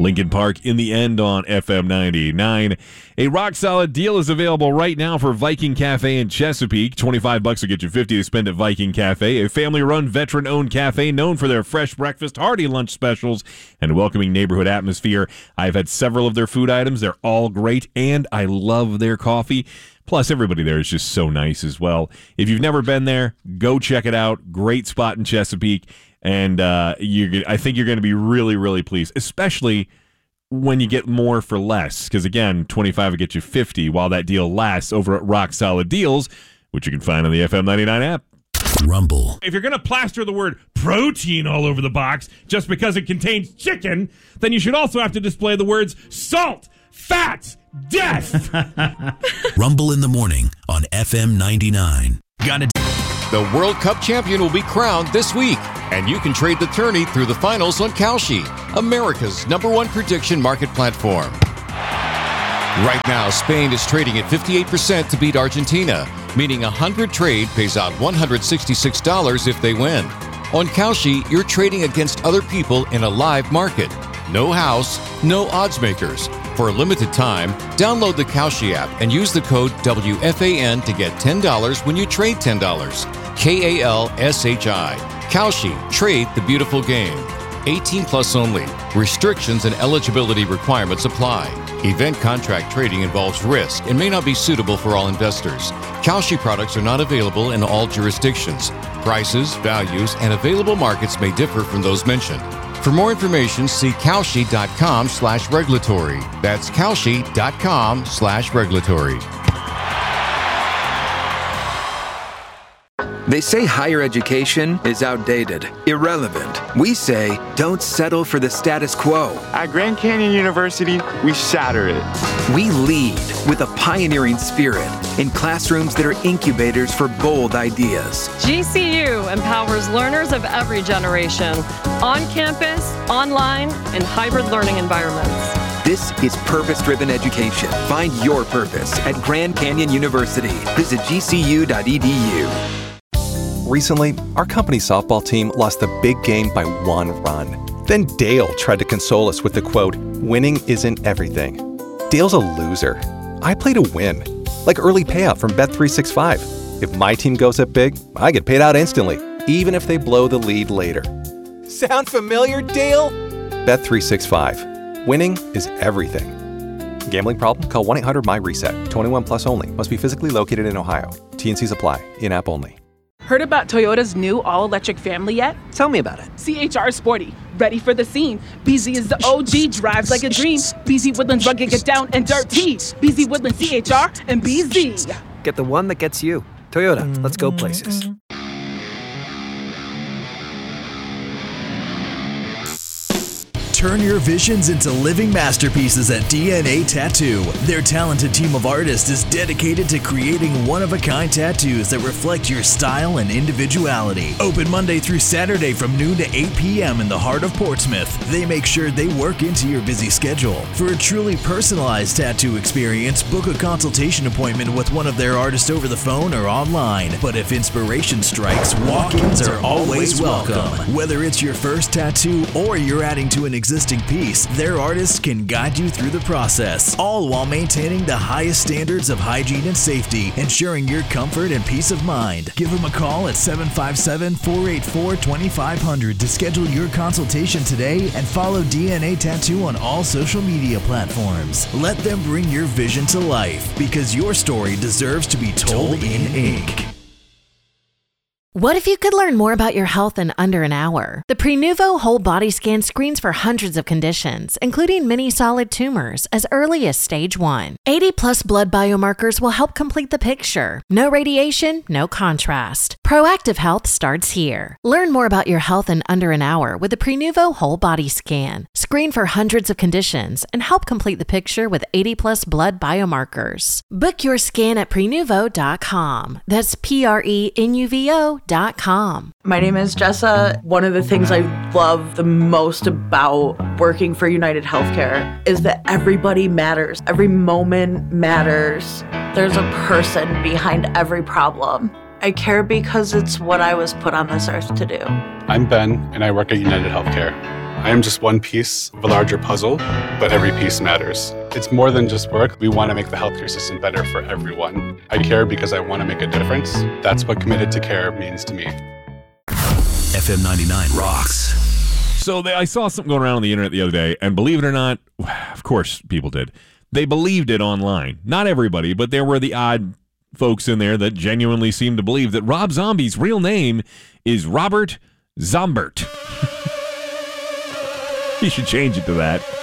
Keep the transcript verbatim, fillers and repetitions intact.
Lincoln Park in the end on F M ninety-nine. A rock-solid deal is available right now for Viking Cafe in Chesapeake. twenty-five bucks will get you fifty to spend at Viking Cafe, a family-run, veteran-owned cafe known for their fresh breakfast, hearty lunch specials, and welcoming neighborhood atmosphere. I've had several of their food items. They're all great, and I love their coffee. Plus, everybody there is just so nice as well. If you've never been there, go check it out. Great spot in Chesapeake. And uh, you, I think you're going to be really, really pleased, especially when you get more for less. Because, again, twenty-five will get you fifty while that deal lasts over at Rock Solid Deals, which you can find on the F M ninety-nine app. Rumble. If you're going to plaster the word protein all over the box just because it contains chicken, then you should also have to display the words salt, fat, death. Rumble in the morning on F M ninety-nine. Gotta d- The World Cup champion will be crowned this week, and you can trade the tourney through the finals on Kalshi, America's number one prediction market platform. Right now, Spain is trading at fifty-eight percent to beat Argentina, meaning a one hundred trade pays out one hundred sixty-six dollars if they win. On Kalshi, you're trading against other people in a live market. No house, no odds makers. For a limited time, download the Kalshi app and use the code W F A N to get ten dollars when you trade ten dollars. K A L S H I. Kalshi. Trade the beautiful game. eighteen plus only. Restrictions and eligibility requirements apply. Event contract trading involves risk and may not be suitable for all investors. Kalshi products are not available in all jurisdictions. Prices, values, and available markets may differ from those mentioned. For more information, see Kalshi.com slash regulatory. That's Kalshi.com slash regulatory. They say higher education is outdated, irrelevant. We say don't settle for the status quo. At Grand Canyon University, we shatter it. We lead with a pioneering spirit in classrooms that are incubators for bold ideas. G C U empowers learners of every generation, on campus, online, and hybrid learning environments. This is purpose-driven education. Find your purpose at Grand Canyon University. Visit G C U dot E D U. Recently, our company's softball team lost the big game by one run. Then Dale tried to console us with the quote, "Winning isn't everything." Dale's a loser. I play to win. Like early payout from Bet three sixty-five. If my team goes up big, I get paid out instantly, even if they blow the lead later. Sound familiar, Dale? Bet three sixty-five. Winning is everything. Gambling problem? Call one eight hundred M Y reset. twenty-one plus only. Must be physically located in Ohio. T N Cs apply. In-app only. Heard about Toyota's new all-electric family yet? Tell me about it. C H R Sporty, ready for the scene. B Z is the O G, drives like a dream. B Z Woodlands rugged, get down and dirty. B Z Woodlands C H R and B Z. Get the one that gets you. Toyota, let's go places. Turn your visions into living masterpieces at D N A Tattoo. Their talented team of artists is dedicated to creating one-of-a-kind tattoos that reflect your style and individuality. Open Monday through Saturday from noon to eight p.m. in the heart of Portsmouth. They make sure they work into your busy schedule. For a truly personalized tattoo experience, book a consultation appointment with one of their artists over the phone or online. But if inspiration strikes, walk-ins are always welcome. Whether it's your first tattoo or you're adding to an existing piece, their artists can guide you through the process, all while maintaining the highest standards of hygiene and safety, ensuring your comfort and peace of mind. Give them a call at seven five seven, four eight four, two five zero zero to schedule your consultation today and follow D N A Tattoo on all social media platforms. Let them bring your vision to life, because your story deserves to be told in ink. What if you could learn more about your health in under an hour? The Prenuvo Whole Body Scan screens for hundreds of conditions, including many solid tumors, as early as stage one. eighty plus blood biomarkers will help complete the picture. No radiation, no contrast. Proactive health starts here. Learn more about your health in under an hour with the Prenuvo Whole Body Scan. Screen for hundreds of conditions and help complete the picture with eighty plus blood biomarkers. Book your scan at prenuvo dot com. That's P R E N U V O dot com. My name is Jessa. One of the things I love the most about working for United Healthcare is that everybody matters. Every moment matters. There's a person behind every problem. I care because it's what I was put on this earth to do. I'm Ben, and I work at United Healthcare. I am just one piece of a larger puzzle, but every piece matters. It's more than just work. We want to make the healthcare system better for everyone. I care because I want to make a difference. That's what committed to care means to me. F M ninety-nine rocks. So they, I saw something going around on the internet the other day, and believe it or not, of course people did. They believed it online. Not everybody, but there were the odd folks in there that genuinely seemed to believe that Rob Zombie's real name is Robert Zombert. You should change it to that.